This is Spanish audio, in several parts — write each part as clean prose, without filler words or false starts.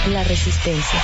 La Resistencia.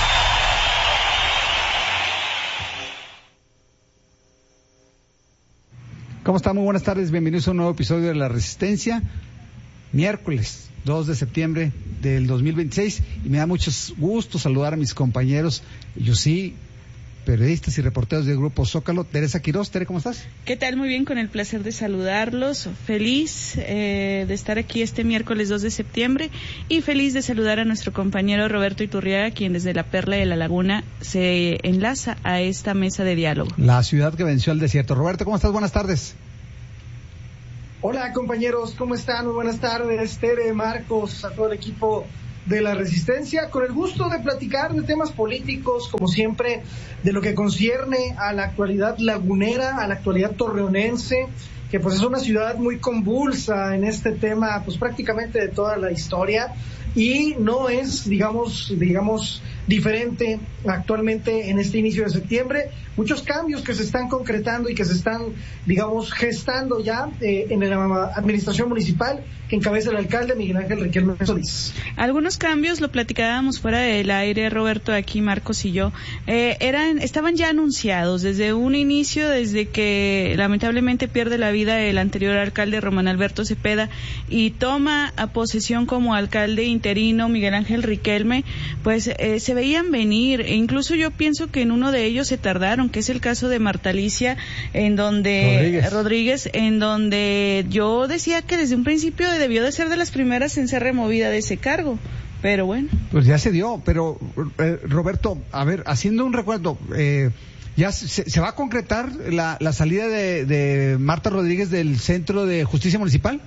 ¿Cómo está? Muy buenas tardes, bienvenidos a un nuevo episodio de La Resistencia, miércoles 2 de septiembre del 2026, y me da mucho gusto saludar a mis compañeros, yo sí, periodistas y reporteros del Grupo Zócalo. Teresa Quirós. Tere, ¿cómo estás? ¿Qué tal? Muy bien, con el placer de saludarlos, feliz de estar aquí este miércoles 2 de septiembre y feliz de saludar a nuestro compañero Roberto Iturriaga, quien desde la Perla de la Laguna se enlaza a esta mesa de diálogo. La ciudad que venció al desierto. Roberto, ¿cómo estás? Buenas tardes. Hola compañeros, ¿cómo están? Muy buenas tardes, Tere, Marcos, a todo el equipo de La Resistencia, con el gusto de platicar de temas políticos, como siempre, de lo que concierne a la actualidad lagunera, a la actualidad torreonense, que pues es una ciudad muy convulsa en este tema, pues prácticamente de toda la historia, y no es, digamos, diferente actualmente en este inicio de septiembre. Muchos cambios que se están concretando y que se están, digamos, gestando ya en la administración municipal que encabeza el alcalde Miguel Ángel Riquelme Solís. Algunos cambios, lo platicábamos fuera del aire, Roberto, aquí Marcos y yo, estaban ya anunciados desde un inicio, desde que lamentablemente pierde la vida el anterior alcalde Román Alberto Cepeda y toma a posesión como alcalde interino Miguel Ángel Riquelme, pues se veían venir, e incluso yo pienso que en uno de ellos se tardaron, que es el caso de Marta Alicia, en donde Rodríguez, en donde yo decía que desde un principio debió de ser de las primeras en ser removida de ese cargo, pero bueno. Pues ya se dio, pero Roberto, a ver, haciendo un recuerdo, ya se va a concretar la salida de Marta Rodríguez del Centro de Justicia Municipal.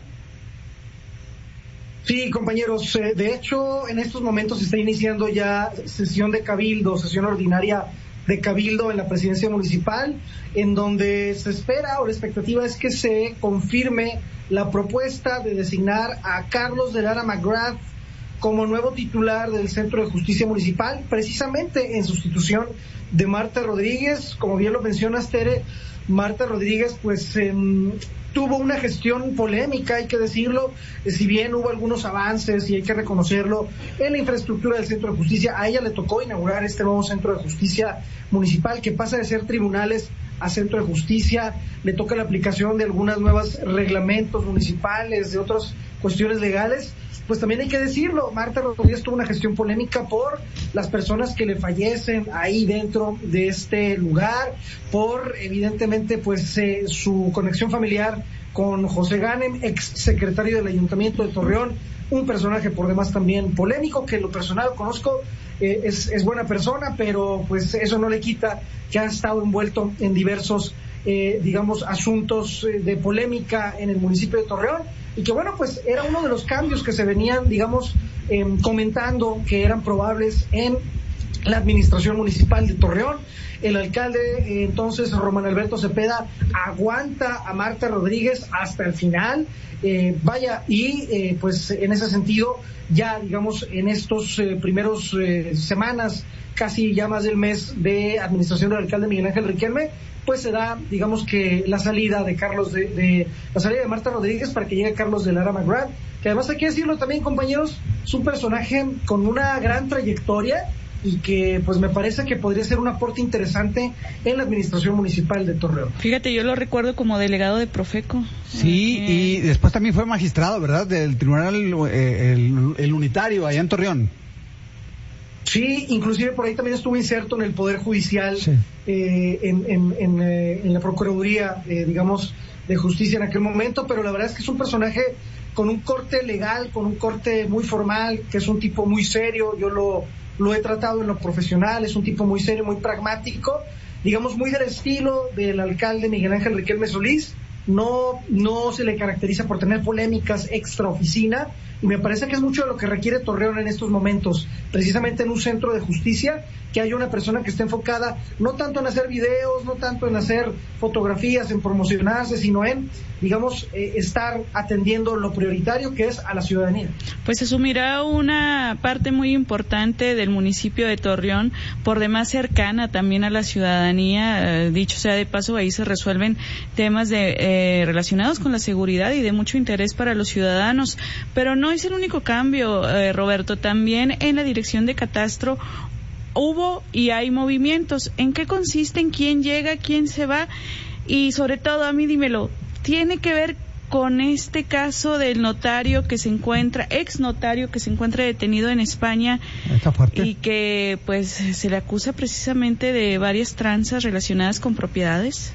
Sí, compañeros, de hecho en estos momentos se está iniciando ya sesión de cabildo, sesión ordinaria de cabildo en la presidencia municipal, en donde se espera, o la expectativa es que se confirme la propuesta de designar a Carlos de Lara McGrath como nuevo titular del Centro de Justicia Municipal, precisamente en sustitución de Marta Rodríguez. Como bien lo mencionas, Tere, Marta Rodríguez pues tuvo una gestión polémica, hay que decirlo, si bien hubo algunos avances y hay que reconocerlo en la infraestructura del Centro de Justicia. A ella le tocó inaugurar este nuevo Centro de Justicia Municipal que pasa de ser tribunales a Centro de Justicia, le toca la aplicación de algunos nuevos reglamentos municipales, de otras cuestiones legales. Pues también hay que decirlo, Marta Rodríguez tuvo una gestión polémica por las personas que le fallecen ahí dentro de este lugar, por evidentemente pues su conexión familiar con José Ganem, ex secretario del Ayuntamiento de Torreón, un personaje por demás también polémico, que en lo personal conozco, es buena persona, pero pues eso no le quita que ha estado envuelto en diversos asuntos de polémica en el municipio de Torreón, y que bueno, pues era uno de los cambios que se venían, comentando que eran probables en la administración municipal de Torreón. El alcalde, entonces, Román Alberto Cepeda, aguanta a Marta Rodríguez hasta el final, pues en ese sentido, ya en estos primeros semanas, casi ya más del mes de administración del alcalde Miguel Ángel Riquelme, pues se da, que la salida de la salida de Marta Rodríguez para que llegue Carlos de Lara McGrath, que además hay que decirlo también, compañeros, es un personaje con una gran trayectoria y que pues me parece que podría ser un aporte interesante en la administración municipal de Torreón. Fíjate, yo lo recuerdo como delegado de Profeco. Sí, y después también fue magistrado, ¿verdad?, del Tribunal el Unitario allá en Torreón. Sí, inclusive por ahí también estuvo inserto en el Poder Judicial, sí. En la Procuraduría, de Justicia en aquel momento, pero la verdad es que es un personaje con un corte legal, con un corte muy formal, que es un tipo muy serio. Yo lo he tratado en lo profesional, es un tipo muy serio, muy pragmático, muy del estilo del alcalde Miguel Ángel Riquelme Solís. No se le caracteriza por tener polémicas extra oficina, y me parece que es mucho de lo que requiere Torreón en estos momentos, precisamente en un centro de justicia, que haya una persona que esté enfocada no tanto en hacer videos, no tanto en hacer fotografías, en promocionarse, sino en, estar atendiendo lo prioritario, que es a la ciudadanía. Pues asumirá una una parte muy importante del municipio de Torreón, por demás cercana también a la ciudadanía. Dicho sea de paso, ahí se resuelven temas relacionados con la seguridad y de mucho interés para los ciudadanos. Pero no es el único cambio, Roberto. También en la dirección de Catastro hubo y hay movimientos. ¿En qué consisten? ¿Quién llega? ¿Quién se va? Y sobre todo, a mí dímelo, ¿tiene que ver con este caso del notario que se encuentra, ex notario que se encuentra detenido en España y que pues se le acusa precisamente de varias tranzas relacionadas con propiedades?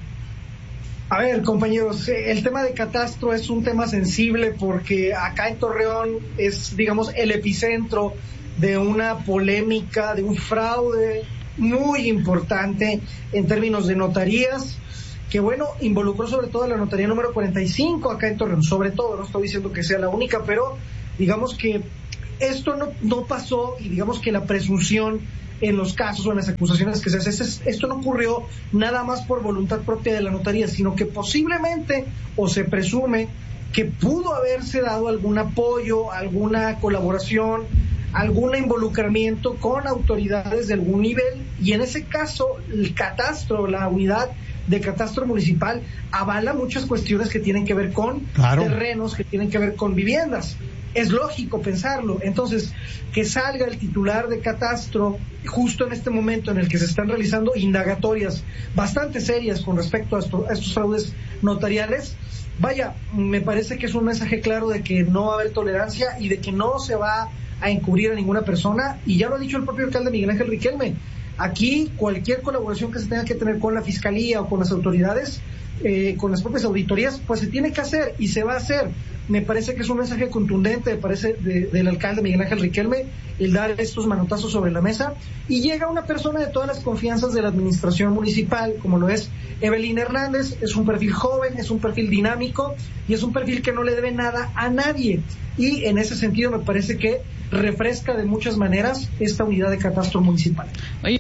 A ver, compañeros, el tema de Catastro es un tema sensible porque acá en Torreón es, digamos, el epicentro de una polémica, de un fraude muy importante en términos de notarías, que bueno, involucró sobre todo a la notaría número 45 acá en Torreón, sobre todo, no estoy diciendo que sea la única, pero digamos que esto no pasó, y digamos que la presunción en los casos o en las acusaciones que se hacen, esto no ocurrió nada más por voluntad propia de la notaría, sino que posiblemente, o se presume, que pudo haberse dado algún apoyo, alguna colaboración, algún involucramiento con autoridades de algún nivel, y en ese caso el Catastro, la unidad de Catastro Municipal, avala muchas cuestiones que tienen que ver con terrenos, que tienen que ver con viviendas. Es lógico pensarlo. Entonces, que salga el titular de Catastro justo en este momento en el que se están realizando indagatorias bastante serias con respecto a estos fraudes notariales, vaya, me parece que es un mensaje claro de que no va a haber tolerancia y de que no se va a encubrir a ninguna persona, y ya lo ha dicho el propio alcalde Miguel Ángel Riquelme. Aquí cualquier colaboración que se tenga que tener con la Fiscalía o con las autoridades, con las propias auditorías, pues se tiene que hacer y se va a hacer. Me parece que es un mensaje contundente, del alcalde Miguel Ángel Riquelme, el dar estos manotazos sobre la mesa, y llega una persona de todas las confianzas de la administración municipal, como lo es Evelyn Hernández. Es un perfil joven, es un perfil dinámico y es un perfil que no le debe nada a nadie, y en ese sentido me parece que refresca de muchas maneras esta unidad de Catastro Municipal. Oye,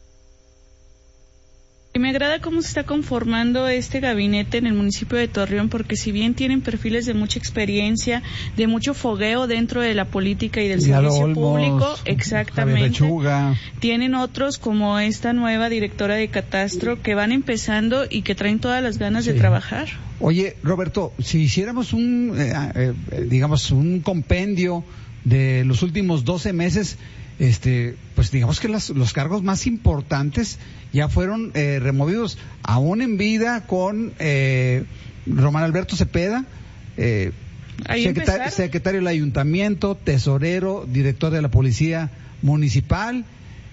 me agrada cómo se está conformando este gabinete en el municipio de Torreón, porque si bien tienen perfiles de mucha experiencia, de mucho fogueo dentro de la política y del servicio público, exactamente, tienen otros como esta nueva directora de Catastro que van empezando y que traen todas las ganas de trabajar. Oye, Roberto, si hiciéramos un compendio de los últimos 12 meses, pues digamos que los cargos más importantes ya fueron removidos, aún en vida, con Román Alberto Cepeda, secretario del ayuntamiento, tesorero, director de la policía municipal,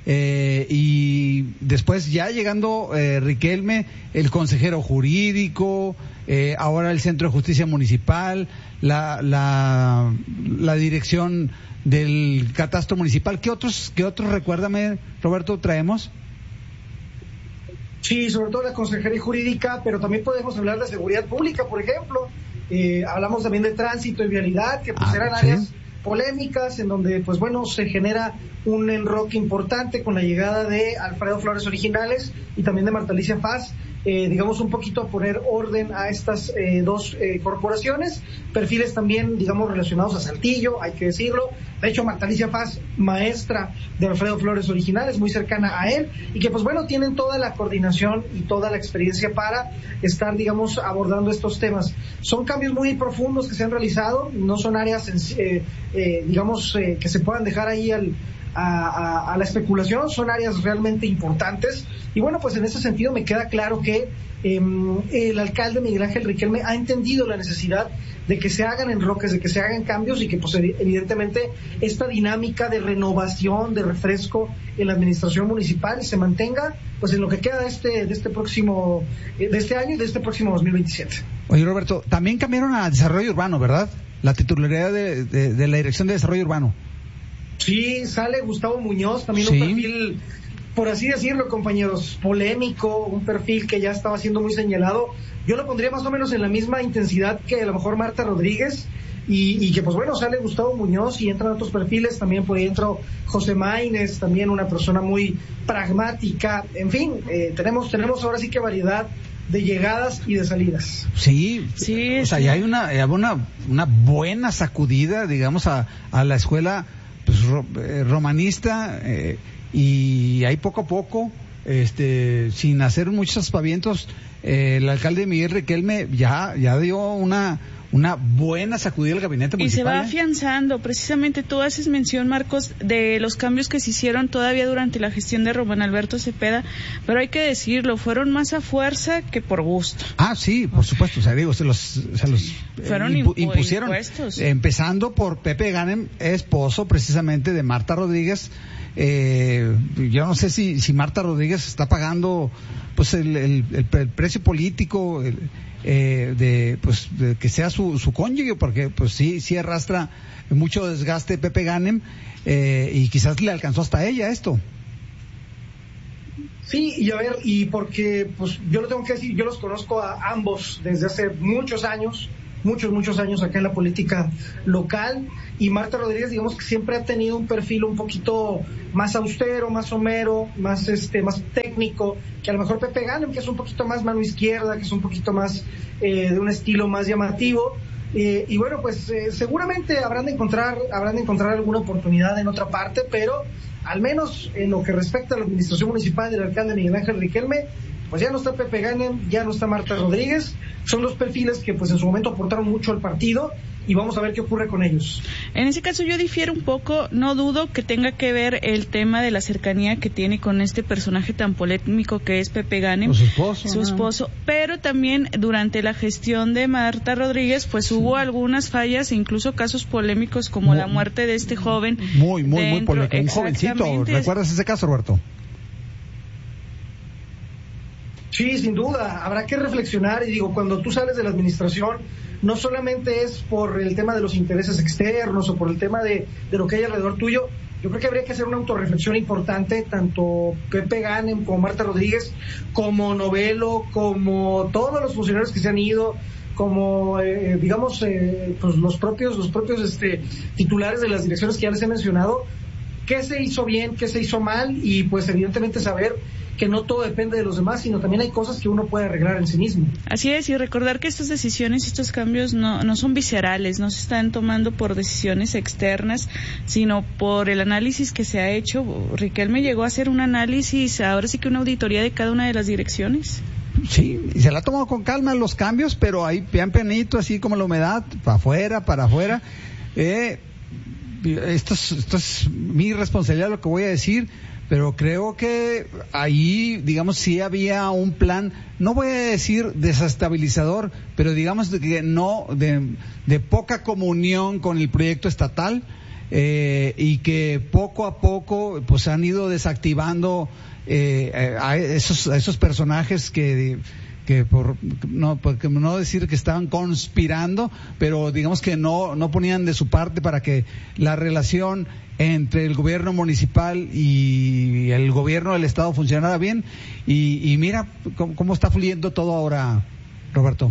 y después ya llegando Riquelme, el consejero jurídico, ahora el Centro de Justicia Municipal, la dirección del Catastro Municipal. ¿Qué otros, recuérdame, Roberto, traemos? Sí, sobre todo la consejería jurídica, pero también podemos hablar de seguridad pública, por ejemplo. Hablamos también de tránsito y vialidad, que pues eran áreas polémicas en donde, pues bueno, se genera un enroque importante con la llegada de Alfredo Flores Originales y también de Marta Alicia Faz, digamos un poquito a poner orden a estas dos corporaciones, perfiles también, digamos, relacionados a Saltillo, hay que decirlo. De hecho, Marta Alicia Faz, maestra de Alfredo Flores Originales, muy cercana a él, y que pues bueno, tienen toda la coordinación y toda la experiencia para estar, digamos, abordando estos temas. Son cambios muy profundos que se han realizado, no son áreas, que se puedan dejar ahí a la especulación, son áreas realmente importantes, y bueno, pues en ese sentido me queda claro que el alcalde Miguel Ángel Riquelme ha entendido la necesidad de que se hagan enroques, de que se hagan cambios, y que pues evidentemente esta dinámica de renovación, de refresco en la administración municipal se mantenga pues en lo que queda de este año y de este próximo 2027. Oye, Roberto, también cambiaron a desarrollo urbano, ¿verdad? La titularidad de la Dirección de Desarrollo Urbano. Sí, sale Gustavo Muñoz, también un perfil, por así decirlo, compañeros, polémico, un perfil que ya estaba siendo muy señalado. Yo lo pondría más o menos en la misma intensidad que a lo mejor Marta Rodríguez, y que pues bueno, sale Gustavo Muñoz y entran otros perfiles, también por ahí entró José Maínez, también una persona muy pragmática. En fin, tenemos ahora sí que variedad de llegadas y de salidas. Sí, o sea, ya hay una buena sacudida, digamos, a la escuela romanista, y ahí poco a poco, sin hacer muchos aspavientos, el alcalde Miguel Riquelme ya dio una buena sacudida al gabinete municipal. Y se va afianzando. Precisamente tú haces mención, Marcos, de los cambios que se hicieron todavía durante la gestión de Román Alberto Cepeda, pero hay que decirlo, fueron más a fuerza que por gusto. Ah, sí, por supuesto, se los fueron impusieron, empezando por Pepe Ganem, esposo precisamente de Marta Rodríguez. Yo no sé si Marta Rodríguez está pagando pues el precio político de que sea su cónyuge, porque pues sí arrastra mucho desgaste Pepe Ganem, y quizás le alcanzó hasta ella esto. Sí, y a ver, y porque pues yo lo tengo que decir, yo los conozco a ambos desde hace muchos años acá en la política local, y Marta Rodríguez, digamos que siempre ha tenido un perfil un poquito más austero, más somero, más técnico, que a lo mejor Pepe Ganem, que es un poquito más mano izquierda, que es un poquito más de un estilo más llamativo, y bueno, pues seguramente habrán de encontrar alguna oportunidad en otra parte, pero al menos en lo que respecta a la administración municipal del alcalde Miguel Ángel Riquelme, pues ya no está Pepe Ganem, ya no está Marta Rodríguez, son los perfiles que pues en su momento aportaron mucho al partido, y vamos a ver qué ocurre con ellos. En ese caso yo difiero un poco, no dudo que tenga que ver el tema de la cercanía que tiene con este personaje tan polémico que es Pepe Ganem, su esposo, pero también durante la gestión de Marta Rodríguez pues hubo algunas fallas e incluso casos polémicos como la muerte de este joven. Muy polémico, un jovencito. ¿Recuerdas ese caso, Roberto? Sí, sin duda, habrá que reflexionar, y digo, cuando tú sales de la administración, no solamente es por el tema de los intereses externos o por el tema de lo que hay alrededor tuyo, yo creo que habría que hacer una autorreflexión importante, tanto Pepe Ganem como Marta Rodríguez, como Novelo, como todos los funcionarios que se han ido, como pues los propios titulares de las direcciones que ya les he mencionado, qué se hizo bien, qué se hizo mal, y pues evidentemente saber que no todo depende de los demás, sino también hay cosas que uno puede arreglar en sí mismo. Así es, y recordar que estas decisiones, estos cambios no son viscerales, no se están tomando por decisiones externas, sino por el análisis que se ha hecho. Riquelme llegó a hacer un análisis, ahora sí que una auditoría de cada una de las direcciones. Sí, y se la ha tomado con calma los cambios, pero ahí pian pianito, así como la humedad, para afuera. Esto es mi responsabilidad lo que voy a decir, pero creo que ahí, digamos, sí había un plan, no voy a decir desestabilizador, pero digamos de poca comunión con el proyecto estatal, y que poco a poco pues han ido desactivando a esos personajes que por no decir que estaban conspirando, pero digamos que no ponían de su parte para que la relación entre el gobierno municipal y el gobierno del estado funcionara bien, y mira cómo está fluyendo todo ahora, Roberto.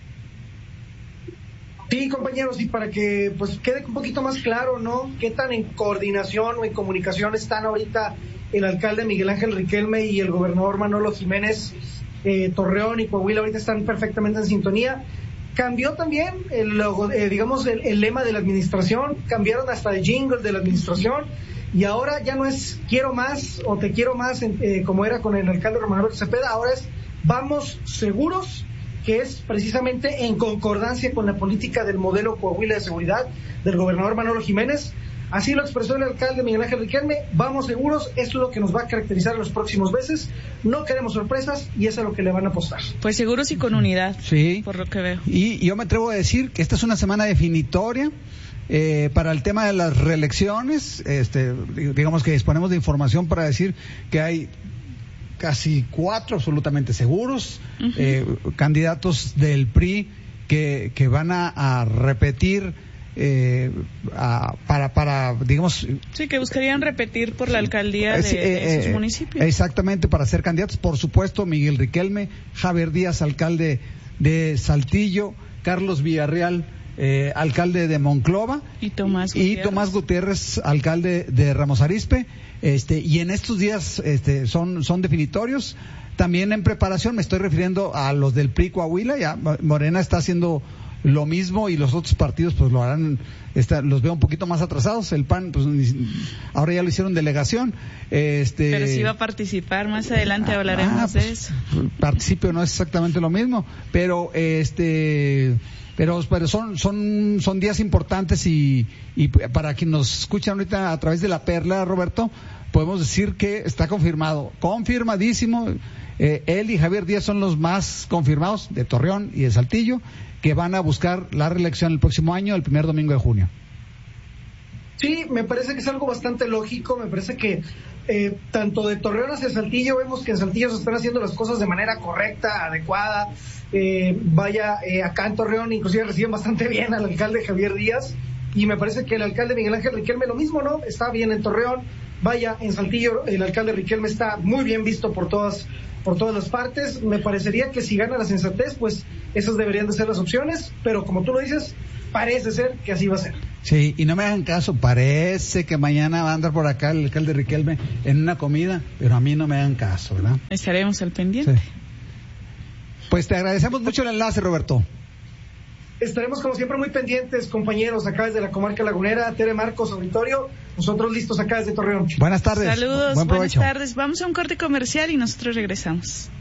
Sí, compañeros, y para que pues quede un poquito más claro, ¿no?, qué tan en coordinación o en comunicación están ahorita el alcalde Miguel Ángel Riquelme y el gobernador Manolo Jiménez. Torreón y Coahuila ahorita están perfectamente en sintonía. Cambió también el lema de la administración, cambiaron hasta el jingle de la administración, y ahora ya no es quiero más o te quiero más, como era con el alcalde Román Alberto Cepeda, ahora es vamos seguros, que es precisamente en concordancia con la política del modelo Coahuila de seguridad del gobernador Manolo Jiménez. Así lo expresó el alcalde Miguel Ángel Riquelme: vamos seguros, esto es lo que nos va a caracterizar en los próximos meses, no queremos sorpresas, y eso es a lo que le van a apostar. Pues seguros y con unidad, sí, por lo que veo. Y yo me atrevo a decir que esta es una semana definitoria para el tema de las reelecciones. Digamos que disponemos de información para decir que hay casi 4 absolutamente seguros, candidatos del PRI que van a repetir para digamos, sí, que buscarían repetir por la alcaldía de sus municipios. Exactamente, para ser candidatos, por supuesto, Miguel Riquelme, Javier Díaz, alcalde de Saltillo, Carlos Villarreal, alcalde de Monclova, y Tomás Gutiérrez, alcalde de Ramos Arizpe, y en estos días son definitorios. También en preparación me estoy refiriendo a los del PRI Coahuila. Ya Morena está haciendo lo mismo, y los otros partidos pues lo harán, los veo un poquito más atrasados. El PAN pues ahora ya lo hicieron delegación. Pero si va a participar, más adelante hablaremos de eso. Participio no es exactamente lo mismo, pero pero son días importantes, y para quien nos escucha ahorita a través de La Perla, Roberto, podemos decir que está confirmadísimo. Él y Javier Díaz son los más confirmados de Torreón y de Saltillo, que van a buscar la reelección el próximo año, el primer domingo de junio. Sí, me parece que es algo bastante lógico. Me parece que tanto de Torreón hacia Saltillo vemos que en Saltillo se están haciendo las cosas de manera correcta, adecuada. Acá en Torreón inclusive reciben bastante bien al alcalde Javier Díaz, y me parece que el alcalde Miguel Ángel Riquelme lo mismo, ¿no? Está bien en Torreón. Vaya, en Saltillo el alcalde Riquelme está muy bien visto por todas las partes. Me parecería que si gana la sensatez, pues esas deberían de ser las opciones, pero como tú lo dices, parece ser que así va a ser. Sí, y no me hagan caso, parece que mañana va a andar por acá el alcalde Riquelme en una comida, pero a mí no me hagan caso, ¿verdad? Estaremos al pendiente. Sí. Pues te agradecemos mucho el enlace, Roberto. Estaremos como siempre muy pendientes, compañeros, acá desde la comarca lagunera. Tere, Marcos, auditorio, nosotros listos acá desde Torreón. Buenas tardes. Saludos, buen buenas tardes. Vamos a un corte comercial y nosotros regresamos.